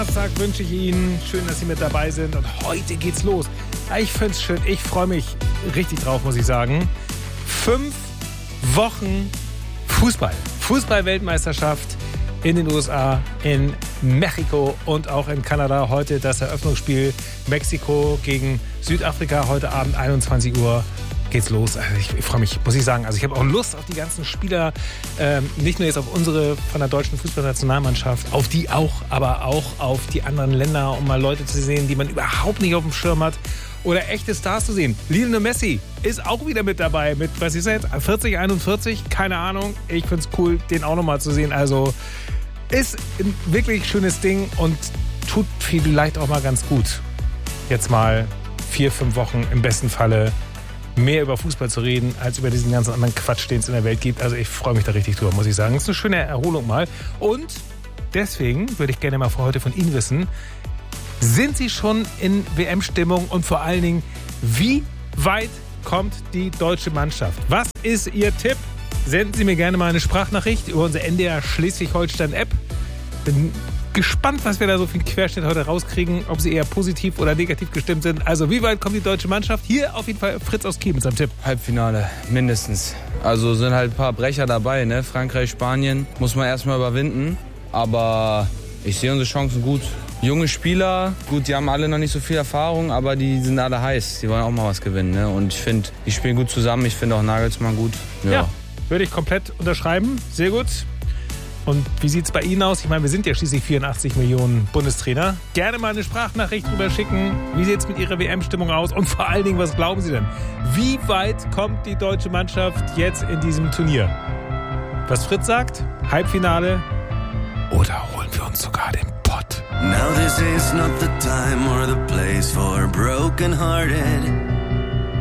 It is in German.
Donnerstag wünsche ich Ihnen. Schön, dass Sie mit dabei sind. Und heute geht's los. Ich finde es schön. Ich freue mich richtig drauf, muss ich sagen. 5 Wochen Fußball. Fußball-Weltmeisterschaft in den USA, in Mexiko und auch in Kanada. Heute das Eröffnungsspiel Mexiko gegen Südafrika. Heute Abend 21 Uhr geht's los. Also ich freue mich, muss ich sagen. Also ich habe auch Lust auf die ganzen Spieler. Nicht nur jetzt auf unsere von der deutschen Fußballnationalmannschaft, auf die auch, aber auch auf die anderen Länder, um mal Leute zu sehen, die man überhaupt nicht auf dem Schirm hat. Oder echte Stars zu sehen. Lionel Messi ist auch wieder mit dabei. Mit, was ist er jetzt? 40, 41? Keine Ahnung. Ich finde es cool, den auch nochmal zu sehen. Also ist ein wirklich schönes Ding und tut vielleicht auch mal ganz gut. Jetzt mal 4, 5 Wochen im besten Falle mehr über Fußball zu reden, als über diesen ganzen anderen Quatsch, den es in der Welt gibt. Also ich freue mich da richtig drüber, muss ich sagen. Es ist eine schöne Erholung mal. Und deswegen würde ich gerne mal heute von Ihnen wissen, sind Sie schon in WM-Stimmung und vor allen Dingen, wie weit kommt die deutsche Mannschaft? Was ist Ihr Tipp? Senden Sie mir gerne mal eine Sprachnachricht über unsere NDR Schleswig-Holstein-App. Bin gespannt, was wir da so für einen Querschnitt heute rauskriegen, ob Sie eher positiv oder negativ gestimmt sind. Also wie weit kommt die deutsche Mannschaft? Hier auf jeden Fall Fritz aus Kiel mit seinem Tipp. Halbfinale, mindestens. Also sind halt ein paar Brecher dabei, ne? Frankreich, Spanien muss man erstmal überwinden. Aber ich sehe unsere Chancen gut. Junge Spieler, gut, die haben alle noch nicht so viel Erfahrung, aber die sind alle heiß. Die wollen auch mal was gewinnen, ne? Und ich finde, die spielen gut zusammen. Ich finde auch Nagelsmann gut. Ja, würde ich komplett unterschreiben. Sehr gut. Und wie sieht es bei Ihnen aus? Ich meine, wir sind ja schließlich 84 Millionen Bundestrainer. Gerne mal eine Sprachnachricht drüber schicken. Wie sieht es mit Ihrer WM-Stimmung aus? Und vor allen Dingen, was glauben Sie denn? Wie weit kommt die deutsche Mannschaft jetzt in diesem Turnier? Was Fritz sagt? Halbfinale? Oder holen wir uns sogar den Pott? Now this is not the time or the place for broken-hearted